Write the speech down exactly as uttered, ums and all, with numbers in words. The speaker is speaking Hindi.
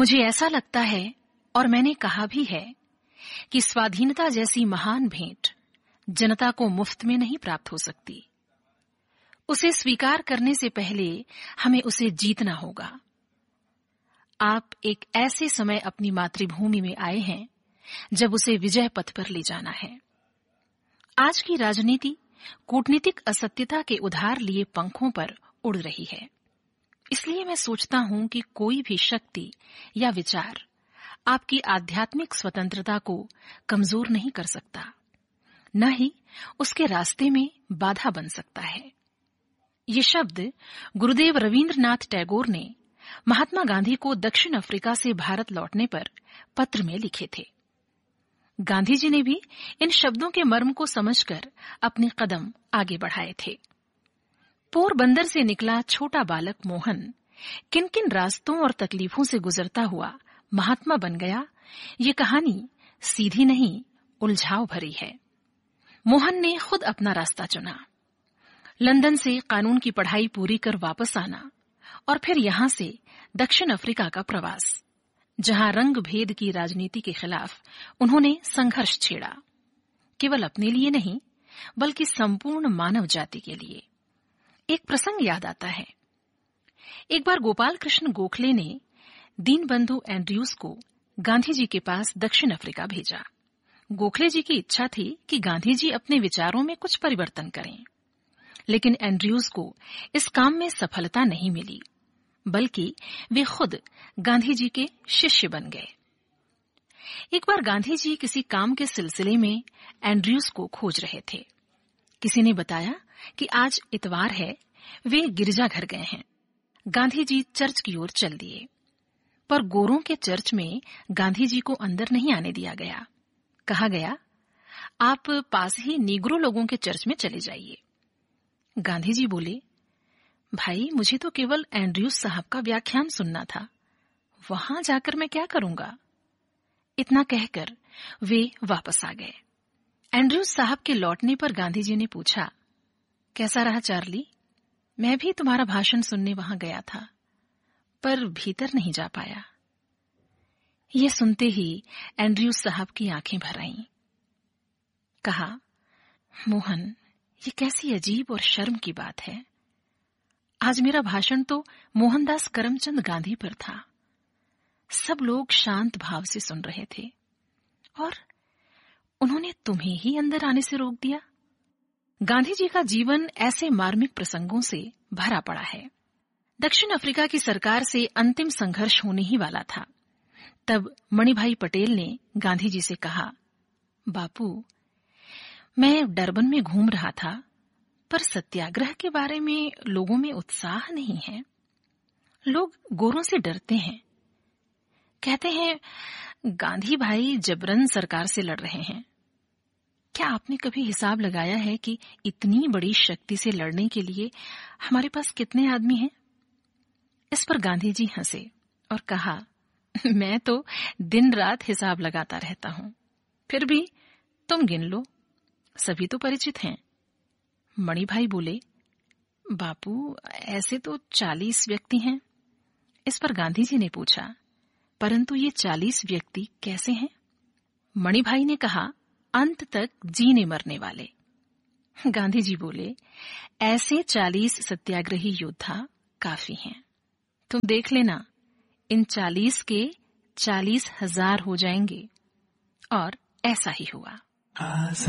मुझे ऐसा लगता है, और मैंने कहा भी है, कि स्वाधीनता जैसी महान भेंट जनता को मुफ्त में नहीं प्राप्त हो सकती। उसे स्वीकार करने से पहले हमें उसे जीतना होगा। आप एक ऐसे समय अपनी मातृभूमि में आए हैं जब उसे विजय पथ पर ले जाना है। आज की राजनीति कूटनीतिक असत्यता के उधार लिए पंखों पर उड़ रही है। इसलिए मैं सोचता हूं कि कोई भी शक्ति या विचार आपकी आध्यात्मिक स्वतंत्रता को कमजोर नहीं कर सकता, न ही उसके रास्ते में बाधा बन सकता है। ये शब्द गुरुदेव रवींद्रनाथ टैगोर ने महात्मा गांधी को दक्षिण अफ्रीका से भारत लौटने पर पत्र में लिखे थे। गांधी जी ने भी इन शब्दों के मर्म को समझकर अपने कदम आगे बढ़ाए थे। पोरबंदर से निकला छोटा बालक मोहन किन किन रास्तों और तकलीफों से गुजरता हुआ महात्मा बन गया, ये कहानी सीधी नहीं, उलझाव भरी है। मोहन ने खुद अपना रास्ता चुना। लंदन से कानून की पढ़ाई पूरी कर वापस आना और फिर यहां से दक्षिण अफ्रीका का प्रवास, जहां रंग भेद की राजनीति के खिलाफ उन्होंने संघर्ष छेड़ा, केवल अपने लिए नहीं बल्कि संपूर्ण मानव जाति के लिए। एक प्रसंग याद आता है। एक बार गोपाल कृष्ण गोखले ने दीनबंधु एंड्रयूज को गांधी जी के पास दक्षिण अफ्रीका भेजा। गोखले जी की इच्छा थी कि गांधी जी अपने विचारों में कुछ परिवर्तन करें, लेकिन एंड्रयूज को इस काम में सफलता नहीं मिली, बल्कि वे खुद गांधी जी के शिष्य बन गए। एक बार गांधी जी किसी काम के सिलसिले में एंड्रयूज को खोज रहे थे। किसी ने बताया कि आज इतवार है, वे गिरजाघर गए हैं। गांधी जी चर्च की ओर चल दिए, पर गोरों के चर्च में गांधी जी को अंदर नहीं आने दिया गया। कहा गया, आप पास ही नीग्रो लोगों के चर्च में चले जाइए। गांधी जी बोले, भाई मुझे तो केवल एंड्रयूज साहब का व्याख्यान सुनना था, वहां जाकर मैं क्या करूंगा। इतना कहकर वे वापस आ गए। एंड्रयूज साहब के लौटने पर गांधी जी ने पूछा, कैसा रहा चार्ली? मैं भी तुम्हारा भाषण सुनने वहां गया था, पर भीतर नहीं जा पाया। ये सुनते ही एंड्रयूज साहब की आंखें भर आईं। कहा, मोहन, ये कैसी अजीब और शर्म की बात है। आज मेरा भाषण तो मोहनदास करमचंद गांधी पर था। सब लोग शांत भाव से सुन रहे थे और उन्होंने तुम्हें ही अंदर आने से रोक दिया। गांधी जी का जीवन ऐसे मार्मिक प्रसंगों से भरा पड़ा है। दक्षिण अफ्रीका की सरकार से अंतिम संघर्ष होने ही वाला था। तब मणिभाई पटेल ने गांधी जी से कहा, बापू, मैं डरबन में घूम रहा था, पर सत्याग्रह के बारे में लोगों में उत्साह नहीं है। लोग गोरों से डरते हैं। कहते हैं गांधी भाई जबरन सरकार से लड़ रहे हैं। क्या आपने कभी हिसाब लगाया है कि इतनी बड़ी शक्ति से लड़ने के लिए हमारे पास कितने आदमी हैं? इस पर गांधी जी हंसे और कहा, मैं तो दिन रात हिसाब लगाता रहता हूं, फिर भी तुम गिन लो, सभी तो परिचित हैं। मणिभाई बोले, बापू, ऐसे तो चालीस व्यक्ति हैं। इस पर गांधी जी ने पूछा, परंतु ये चालीस व्यक्ति कैसे हैं? मणिभाई ने कहा, अंत तक जीने मरने वाले। गांधी जी बोले, ऐसे चालीस सत्याग्रही योद्धा काफी हैं। तुम देख लेना, इन चालीस के चालीस हजार हो जाएंगे। और ऐसा ही हुआ।